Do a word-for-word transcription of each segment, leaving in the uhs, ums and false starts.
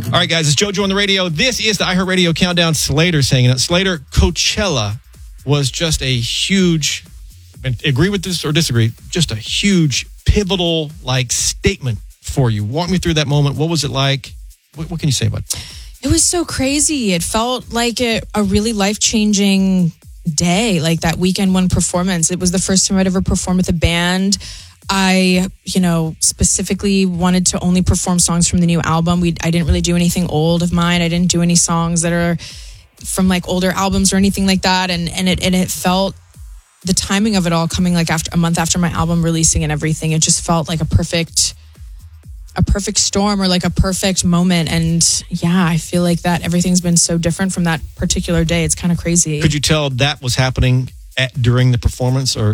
All right, guys, it's JoJo on the radio. This is the iHeartRadio Countdown. Slater's hanging out. Slater, Coachella was just a huge, and agree with this or disagree, just a huge, pivotal, like, statement for you. Walk me through that moment. What was it like? What, what can you say about it? It was so crazy. It felt like a, a really life-changing day, like that weekend one performance. It was the first time I'd ever performed with a band. I, you know, specifically wanted to only perform songs from the new album. We, I didn't really do anything old of mine. I didn't do any songs that are from like older albums or anything like that. And and it and it felt, the timing of it all coming like after a month after my album releasing and everything, it just felt like a perfect, a perfect storm or like a perfect moment. And yeah, I feel like that everything's been so different from that particular day. It's kind of crazy. Could you tell that was happening at, during the performance, or?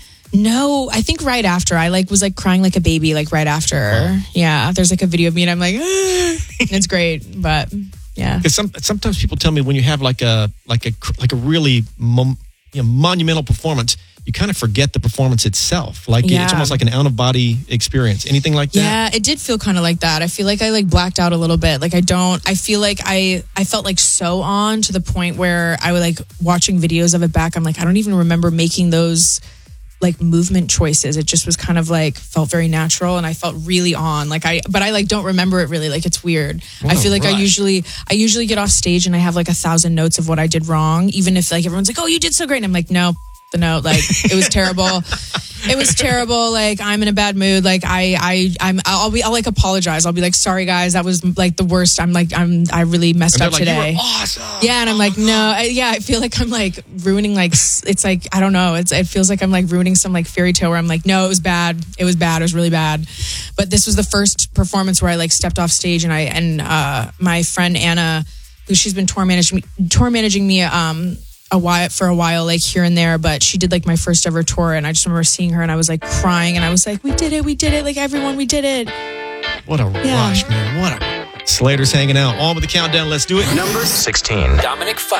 No, I think right after. I like was like crying like a baby, like right after. Oh. Yeah, there's like a video of me and I'm like, ah. It's great, but yeah. Because some, sometimes people tell me when you have like a like a like a really mom, you know, monumental performance, you kind of forget the performance itself. Like yeah. It's almost like an out of body experience. Anything like that? Yeah, it did feel kind of like that. I feel like I like blacked out a little bit. Like I don't. I feel like I I felt like so on to the point where I was like watching videos of it back. I'm like, I don't even remember making those like movement choices. It just was kind of like felt very natural and I felt really on like I but I like don't remember it really. Like it's weird. What I feel like rush. I usually I usually get off stage and I have like a thousand notes of what I did wrong, even if like everyone's like, oh, you did so great, and I'm like, no, the note, like it was terrible. It was terrible. Like I'm in a bad mood. Like I, I, I'm, I'll be, I'll like apologize. I'll be like, sorry guys, that was like the worst. I'm like, I'm, I really messed up like, today. You were awesome. Yeah, and I'm like, no, I, yeah, I feel like I'm like ruining like, it's like I don't know. It's it feels like I'm like ruining some like fairy tale where I'm like, no, it was bad. It was bad. It was really bad. But this was the first performance where I like stepped off stage and I and uh, my friend Anna, who she's been tour managing me, tour managing me, um. a while for a while, like here and there, but she did like my first ever tour and I just remember seeing her and I was like crying and I was like, we did it, we did it, like everyone, we did it. What a yeah. rush, man. What a Slater's hanging out. On with the countdown. Let's do it. Number sixteen. Dominic Fike.